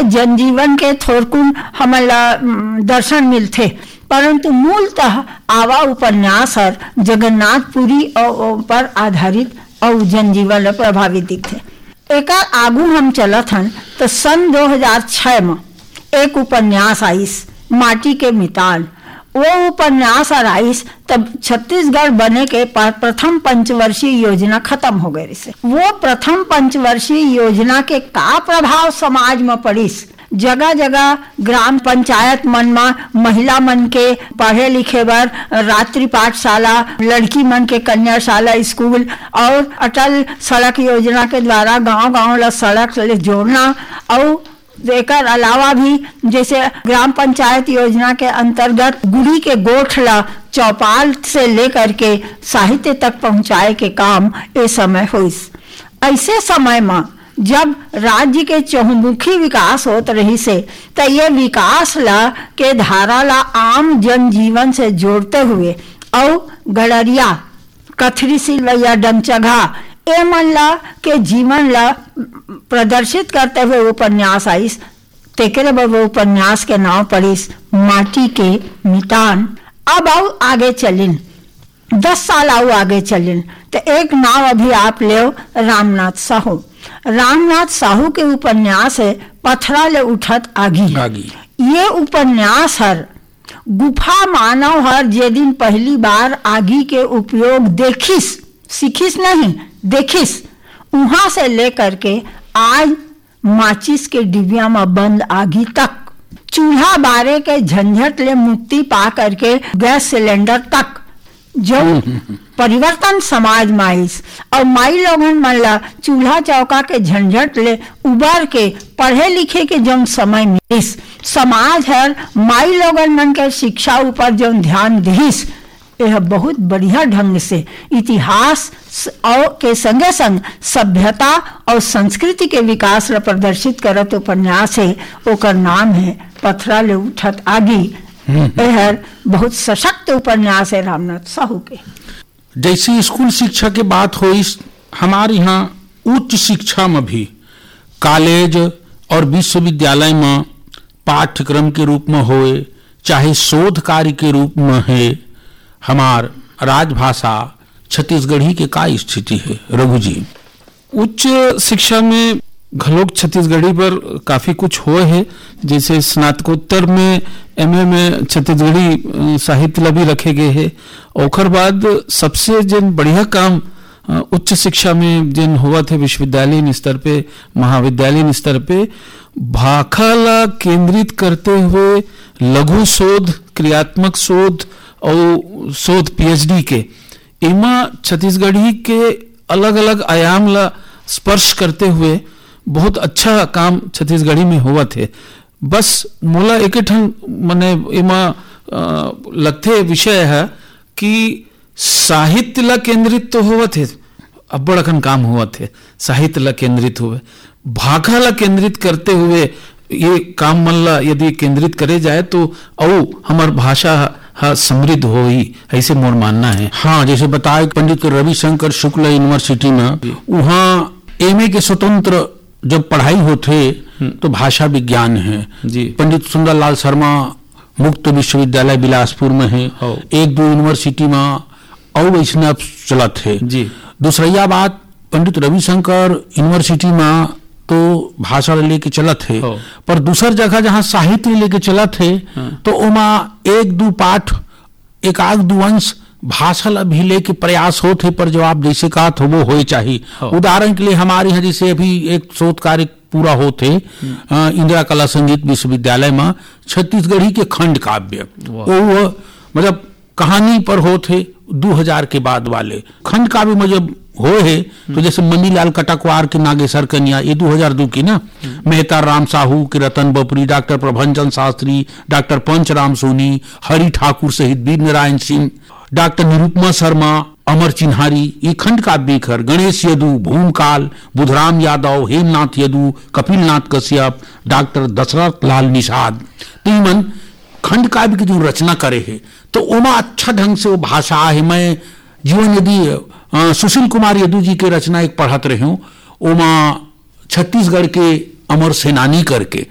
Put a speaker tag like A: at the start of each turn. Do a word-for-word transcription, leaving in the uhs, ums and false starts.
A: जनजीवन के थोरकुन हमला दर्शन मिलते, परंतु मूलतः आवा उपन्यास और जगन्नाथपुरी पर आधारित और जनजीवन प्रभावित दिखते। एक आगू हम चलत हन तो सन दो हजार छह में एक उपन्यास आइस माटी के मितान। वो उपन्यास और आइस तब छत्तीसगढ़ बने के प्रथम पंचवर्षीय योजना खत्म हो गई से। वो प्रथम पंचवर्षीय योजना के का प्रभाव समाज में पड़िस, जगह जगह ग्राम पंचायत मन में महिला मन के पढ़े लिखे बर रात्रि पाठशाला, लड़की मन के कन्याशाला स्कूल और अटल सड़क योजना के द्वारा गांव गांव ला सड़क से जोड़ना, और एकर अलावा भी जैसे ग्राम पंचायत योजना के अंतर्गत गुड़ी के गोठ ला चौपाल से लेकर के साहित्य तक पहुंचाए के काम ए समय हुई। ऐसे समय में जब राज्य के चहुमुखी विकास होत रही से तो ये विकास ला के धारा ला आम जनजीवन से जोड़ते हुए और गड़रिया, कथरी सिलवैया, डमचघा ए मन ला के जीवन ला प्रदर्शित करते हुए उपन्यास आइस। तेकरे वो उपन्यास के नाम पड़िस माटी के मितान। अब आओ आगे चलिन, दस साल आओ आगे चलिन तो एक नाम अभी आप ले रामनाथ साहू। रामनाथ साहू के उपन्यास है पथरा ले उठत आगी, आगी। ये उपन्यास हर गुफा मानव हर जे दिन पहली बार आगी के उपयोग देखिस, सीखिस नहीं देखिस, वहां से लेकर के आज माचिस के डिबिया में बंद आगी तक, चूल्हा बारे के झंझट ले मुक्ति पा करके गैस सिलेंडर तक जो परिवर्तन समाज में आइस। और माई लोगन मन ला चूल्हा चौका के झंझट ले उबर के पढ़े लिखे के जो समय मिलिस, समाज हर माई लोगन मन के शिक्षा ऊपर जो ध्यान दिस, यह बहुत बढ़िया ढंग से इतिहास और के संगे संग सभ्यता और संस्कृति के विकास ला प्रदर्शित करत उपन्यास है। ओकर नाम है पथरा ले उठत आगी। यह बहुत सशक्त उपन्यास है रामनाथ साहू के।
B: जैसे स्कूल शिक्षा के बात हुई, हमारे यहाँ उच्च शिक्षा में भी कॉलेज और विश्वविद्यालय में पाठ्यक्रम के रूप में होए चाहे शोध कार्य के रूप में है, हमार राजभाषा छत्तीसगढ़ी के का स्थिति है रघु जी?
C: उच्च शिक्षा में घलोक छत्तीसगढ़ी पर काफी कुछ हुए है। जैसे स्नातकोत्तर में एमए में छत्तीसगढ़ी साहित्य ला भी रखे गए है। ओकर बाद सबसे जिन बढ़िया काम उच्च शिक्षा में जिन हुआ थे विश्वविद्यालय स्तर पे, महाविद्यालय स्तर पे, भाखा ला केंद्रित करते हुए लघु शोध, क्रियात्मक शोध और शोध पीएचडी के, इमा छत्तीसगढ़ी के अलग अलग आयाम ला स्पर्श करते हुए बहुत अच्छा काम छत्तीसगढ़ी में हुआ थे। बस मोला एक ठन मने इमा लगते विषय है कि साहित्य ला केंद्रित तो हुआ थे, अब बड़कन काम हुआ थे साहित्य ला केंद्रित हुए, भाखा ला केंद्रित करते हुए ये काम मन ला यदि केंद्रित करे जाए तो औ हमार भाषा हाँ समृद्ध हो ही, ऐसे मोर मानना है।
B: हाँ, जैसे बताए पंडित रविशंकर शुक्ल यूनिवर्सिटी में वहाँ एमए के स्वतंत्र जब पढ़ाई होते तो भाषा विज्ञान है जी। पंडित सुंदरलाल शर्मा मुक्त विश्वविद्यालय बिलासपुर में है, एक दो यूनिवर्सिटी में और वैष्णव चलत है जी। दूसरा बात पंडित रविशंकर यूनिवर्सिटी में तो भाषा लेके चलत है, पर दूसर जगह जहाँ साहित्य लेके चलत है तो ओमा एक दो पाठ एक आध दो अंश भाषा ला भी लेके प्रयास होते, पर जो आप जैसे कहा था वो हो चाहिए। उदाहरण के लिए हमारे यहाँ जैसे अभी एक शोध कार्य पूरा होते इंदिरा कला संगीत विश्वविद्यालय में छत्तीसगढ़ी के खंड काव्य, वो मतलब कहानी पर होते दो हजार के बाद वाले खंड काव्य में जब हो है तो जैसे मनीलाल कटकवार के नागेश्वर कन्या ये दो हजार दो की ना, मेहता राम साहू के रतन बपुरी, डॉक्टर प्रभंजन शास्त्री, डॉक्टर पंचराम सोनी, हरि ठाकुर सहित वीर नारायण सिंह, डॉक्टर निरुपमा शर्मा, अमर चिन्हारी, ये खंड काव्य खर, गणेश यदु, भूमकाल, बुधराम यादव, हेमनाथ यदु, कपिलनाथ कश्यप, डॉक्टर दशरथ लाल निषाद, तीमन खंड काव्य की जो रचना करे है तो ओमा अच्छा ढंग से वो भाषा है। मैं जीवन यदि सुशील कुमार यदु जी के रचना एक पढ़त रहे हूँ, ओमा छत्तीसगढ़ के अमर सेनानी करके